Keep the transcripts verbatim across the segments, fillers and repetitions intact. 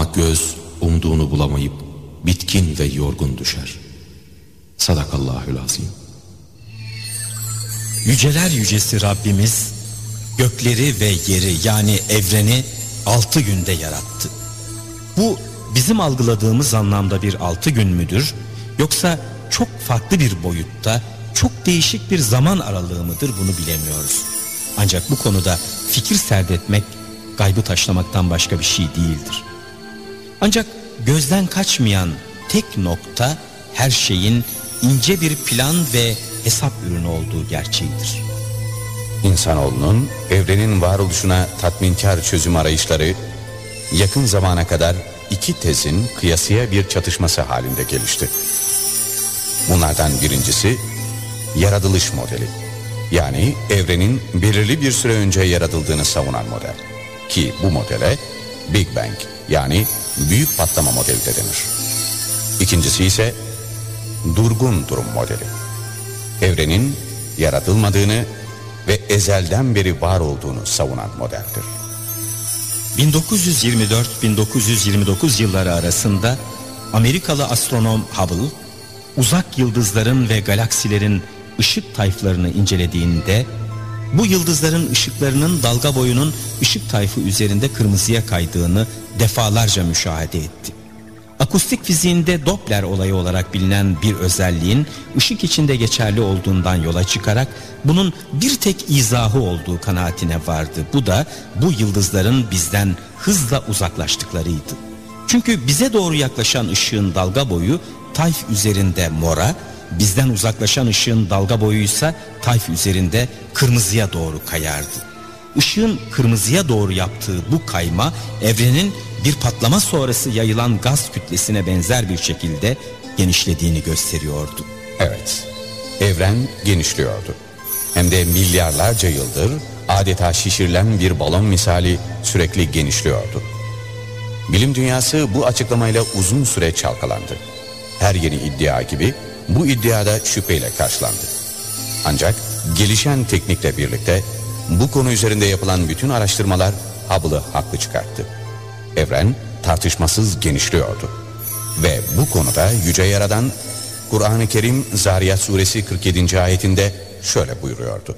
Ama göz umduğunu bulamayıp bitkin ve yorgun düşer. Sadakallahü'l-azim. Yüceler yücesi Rabbimiz gökleri ve yeri, yani evreni altı günde yarattı. Bu bizim algıladığımız anlamda bir altı gün müdür, yoksa çok farklı bir boyutta, çok değişik bir zaman aralığı mıdır, bunu bilemiyoruz. Ancak bu konuda fikir serdetmek gaybı taşlamaktan başka bir şey değildir. Ancak gözden kaçmayan tek nokta her şeyin ince bir plan ve hesap ürünü olduğu gerçeğidir. İnsanoğlunun evrenin varoluşuna tatminkar çözüm arayışları yakın zamana kadar iki tezin kıyasıya bir çatışması halinde gelişti. Bunlardan birincisi yaratılış modeli. Yani evrenin belirli bir süre önce yaratıldığını savunan model. Ki bu modele Big Bang, yani büyük patlama modeli de denir. İkincisi ise durgun durum modeli. Evrenin yaratılmadığını ve ezelden beri var olduğunu savunan modeldir. bin dokuz yüz yirmi dört bin dokuz yüz yirmi dokuz yılları arasında Amerikalı astronom Hubble, uzak yıldızların ve galaksilerin ışık tayflarını incelediğinde bu yıldızların ışıklarının dalga boyunun ışık tayfı üzerinde kırmızıya kaydığını defalarca müşahede etti. Akustik fiziğinde Doppler olayı olarak bilinen bir özelliğin ışık içinde geçerli olduğundan yola çıkarak bunun bir tek izahı olduğu kanaatine vardı. Bu da bu yıldızların bizden hızla uzaklaştıklarıydı. Çünkü bize doğru yaklaşan ışığın dalga boyu tayf üzerinde mora, bizden uzaklaşan ışığın dalga boyuysa tayf üzerinde kırmızıya doğru kayardı. Işığın kırmızıya doğru yaptığı bu kayma evrenin bir patlama sonrası yayılan gaz kütlesine benzer bir şekilde genişlediğini gösteriyordu. Evet, evren genişliyordu. Hem de milyarlarca yıldır adeta şişirilen bir balon misali sürekli genişliyordu. Bilim dünyası bu açıklamayla uzun süre çalkalandı. Her yeni iddia gibi bu iddiada şüpheyle karşılandı. Ancak gelişen teknikle birlikte bu konu üzerinde yapılan bütün araştırmalar Hubble'ı haklı çıkarttı. Evren tartışmasız genişliyordu. Ve bu konuda Yüce Yaradan Kur'an-ı Kerim Zariyat suresi kırk yedinci ayetinde şöyle buyuruyordu.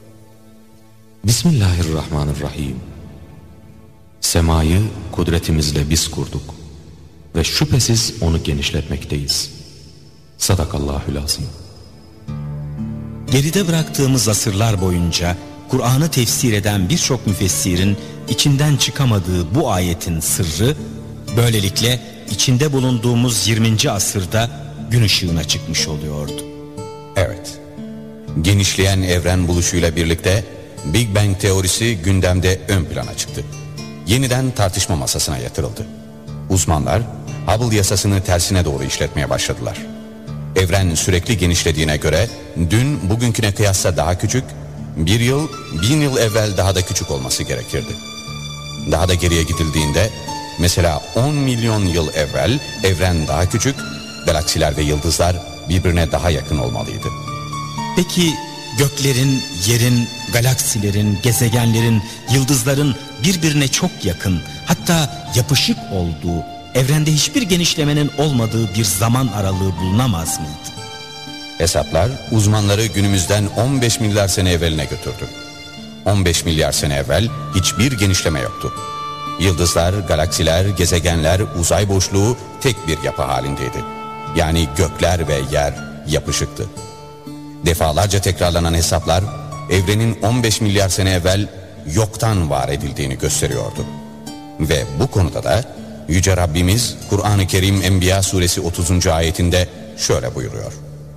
Bismillahirrahmanirrahim. Semayı kudretimizle biz kurduk ve şüphesiz onu genişletmekteyiz. Sadakallahü'l-azim. Geride bıraktığımız asırlar boyunca Kur'an'ı tefsir eden birçok müfessirin içinden çıkamadığı bu ayetin sırrı, böylelikle içinde bulunduğumuz yirminci asırda gün ışığına çıkmış oluyordu. Evet, genişleyen evren buluşuyla birlikte Big Bang teorisi gündemde ön plana çıktı. Yeniden tartışma masasına yatırıldı. Uzmanlar Hubble yasasını tersine doğru işletmeye başladılar. Evren sürekli genişlediğine göre dün bugünküne kıyasla daha küçük, bir yıl, bin yıl evvel daha da küçük olması gerekirdi. Daha da geriye gidildiğinde mesela on milyon yıl evvel evren daha küçük, galaksiler ve yıldızlar birbirine daha yakın olmalıydı. Peki göklerin, yerin, galaksilerin, gezegenlerin, yıldızların birbirine çok yakın, hatta yapışık olduğu, evrende hiçbir genişlemenin olmadığı bir zaman aralığı bulunamaz mıydı? Hesaplar uzmanları günümüzden on beş milyar sene evveline götürdü. on beş milyar sene evvel hiçbir genişleme yoktu. Yıldızlar, galaksiler, gezegenler, uzay boşluğu tek bir yapı halindeydi. Yani gökler ve yer yapışıktı. Defalarca tekrarlanan hesaplar evrenin on beş milyar sene evvel yoktan var edildiğini gösteriyordu. Ve bu konuda da Yüce Rabbimiz Kur'an-ı Kerim Enbiya suresi otuzuncu ayetinde şöyle buyuruyor.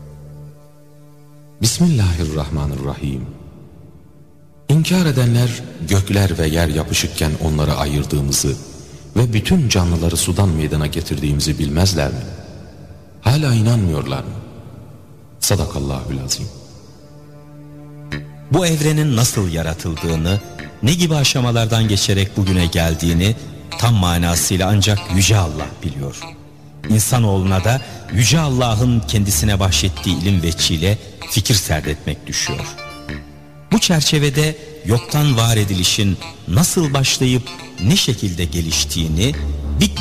Bismillahirrahmanirrahim. İnkar edenler gökler ve yer yapışıkken onları ayırdığımızı ve bütün canlıları sudan meydana getirdiğimizi bilmezler mi? Hala inanmıyorlar mı? Sadakallahü'l-azim. Bu evrenin nasıl yaratıldığını, ne gibi aşamalardan geçerek bugüne geldiğini tam manasıyla ancak Yüce Allah biliyor. İnsanoğluna da Yüce Allah'ın kendisine bahşettiği ilim veçiyle fikir serdetmek düşüyor. Bu çerçevede yoktan var edilişin nasıl başlayıp ne şekilde geliştiğini